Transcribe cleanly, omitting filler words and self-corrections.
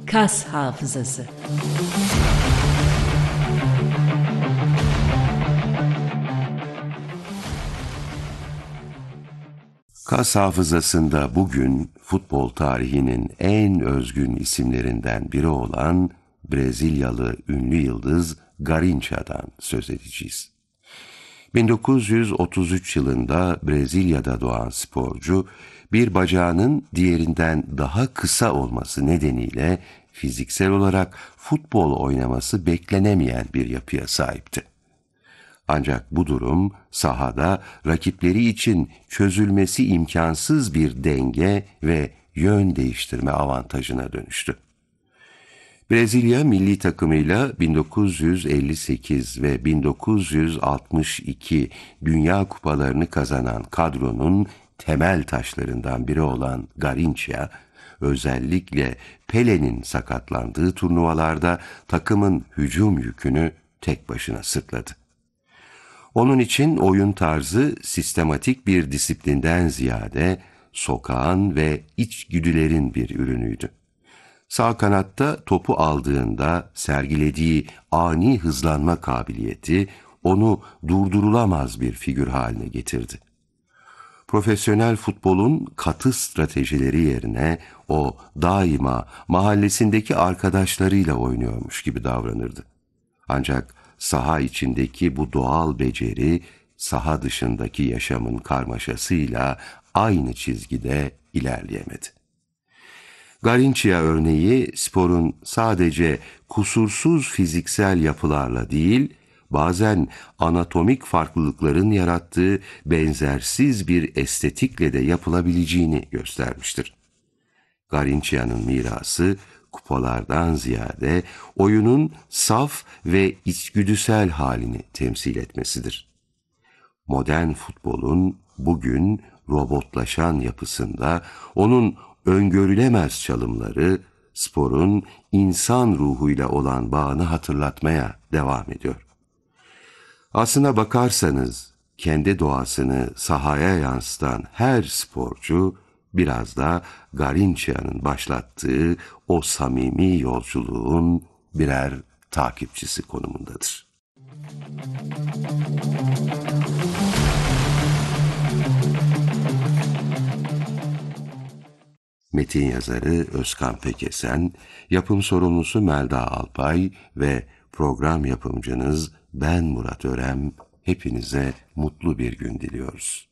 Kas hafızası. Kas hafızasında bugün futbol tarihinin en özgün isimlerinden biri olan Brezilyalı ünlü yıldız Garrincha'dan söz edeceğiz. 1933 yılında Brezilya'da doğan sporcu, bir bacağının diğerinden daha kısa olması nedeniyle fiziksel olarak futbol oynaması beklenemeyen bir yapıya sahipti. Ancak bu durum sahada rakipleri için çözülmesi imkansız bir denge ve yön değiştirme avantajına dönüştü. Brezilya milli takımıyla 1958 ve 1962 Dünya Kupalarını kazanan kadronun temel taşlarından biri olan Garrincha, özellikle Pele'nin sakatlandığı turnuvalarda takımın hücum yükünü tek başına sırtladı. Onun için oyun tarzı sistematik bir disiplinden ziyade sokağın ve içgüdülerin bir ürünüydü. Sağ kanatta topu aldığında sergilediği ani hızlanma kabiliyeti onu durdurulamaz bir figür haline getirdi. Profesyonel futbolun katı stratejileri yerine o daima mahallesindeki arkadaşlarıyla oynuyormuş gibi davranırdı. Ancak saha içindeki bu doğal beceri, saha dışındaki yaşamın karmaşasıyla aynı çizgide ilerleyemedi. Garrincha örneği sporun sadece kusursuz fiziksel yapılarla değil, bazen anatomik farklılıkların yarattığı benzersiz bir estetikle de yapılabileceğini göstermiştir. Garrincha'nın mirası, kupalardan ziyade oyunun saf ve içgüdüsel halini temsil etmesidir. Modern futbolun bugün robotlaşan yapısında onun öngörülemez çalımları sporun insan ruhuyla olan bağını hatırlatmaya devam ediyor. Aslına bakarsanız kendi doğasını sahaya yansıtan her sporcu biraz da Garrincha'nın başlattığı o samimi yolculuğun birer takipçisi konumundadır. Metin yazarı Özkan Pekesen, yapım sorumlusu Melda Alpay ve program yapımcınız ben Murat Örem, hepinize mutlu bir gün diliyoruz.